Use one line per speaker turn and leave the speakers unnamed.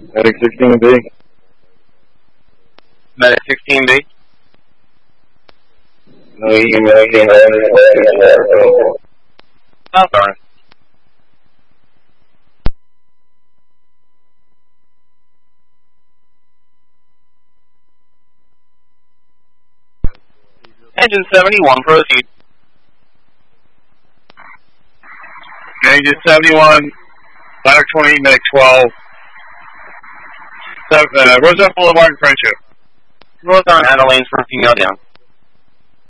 Medic 16B.
Medic 16B.
No email.
Oh, sorry. Engine 71, proceed.
Engine 71, ladder 20, medic 12. Roosevelt Boulevard, Friendship.
North on Adelaine's for female down.